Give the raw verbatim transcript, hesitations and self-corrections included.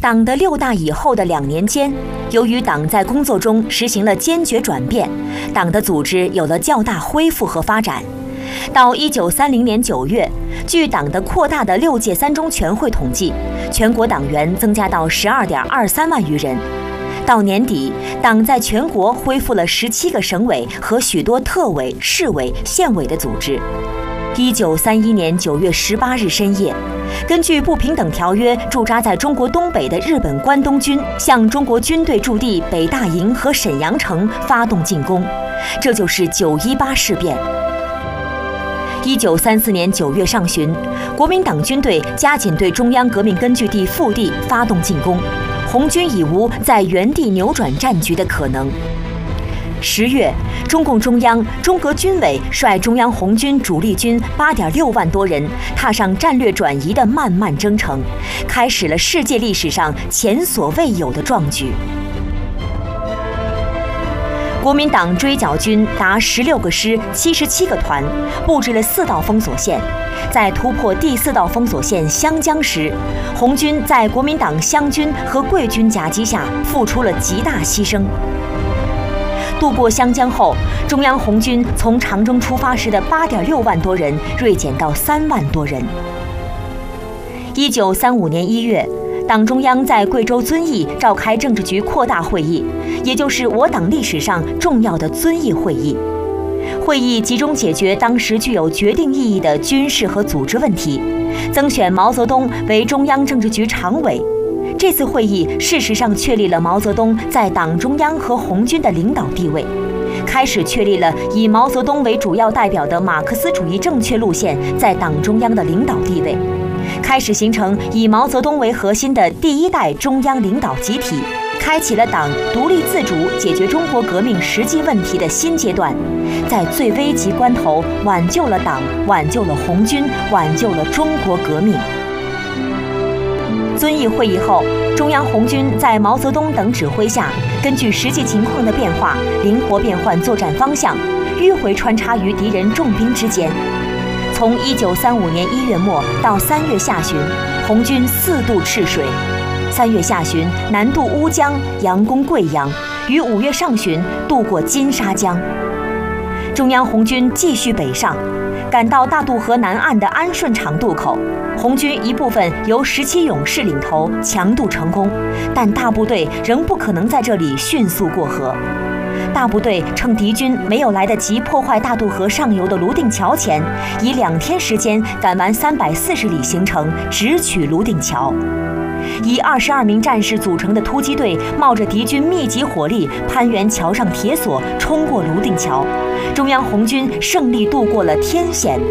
党的六大以后的两年间，由于党在工作中实行了坚决转变，党的组织有了较大恢复和发展。到一九三零年九月，据党的扩大的六届三中全会统计，全国党员增加到十二点二三万余人。到年底，党在全国恢复了十七个省委和许多特委、市委、县委的组织。一九三一年九月十八日深夜，根据不平等条约，驻扎在中国东北的日本关东军向中国军队驻地北大营和沈阳城发动进攻，这就是九一八事变。一九三四年九月上旬，国民党军队加紧对中央革命根据地腹地发动进攻，红军已无在原地扭转战局的可能。十月，中共中央、中革军委率中央红军主力军八点六万多人，踏上战略转移的漫漫征程，开始了世界历史上前所未有的壮举。国民党追剿军达十六个师、七十七个团，布置了四道封锁线。在突破第四道封锁线湘江时，红军在国民党湘军和桂军夹击下，付出了极大牺牲。渡过湘江后，中央红军从长征出发时的八点六万多人锐减到三万多人。一九三五年一月，党中央在贵州遵义召开政治局扩大会议，也就是我党历史上重要的遵义会议。会议集中解决当时具有决定意义的军事和组织问题，增选毛泽东为中央政治局常委。这次会议事实上确立了毛泽东在党中央和红军的领导地位，开始确立了以毛泽东为主要代表的马克思主义正确路线在党中央的领导地位，开始形成以毛泽东为核心的第一代中央领导集体，开启了党独立自主解决中国革命实际问题的新阶段，在最危急关头挽救了党，挽救了红军，挽救了中国革命。遵义会议后，中央红军在毛泽东等指挥下，根据实际情况的变化，灵活变换作战方向，迂回穿插于敌人重兵之间。从一九三五年一月末到三月下旬，红军四渡赤水。三月下旬南渡乌江，佯攻贵阳，于五月上旬渡过金沙江。中央红军继续北上，赶到大渡河南岸的安顺场渡口。红军一部分由十七勇士领头强渡成功，但大部队仍不可能在这里迅速过河。大部队趁敌军没有来得及破坏大渡河上游的泸定桥前，以两天时间赶完三百四十里行程，直取泸定桥。以二十二名战士组成的突击队，冒着敌军密集火力，攀援桥上铁索，冲过泸定桥。中央红军胜利渡过了天险。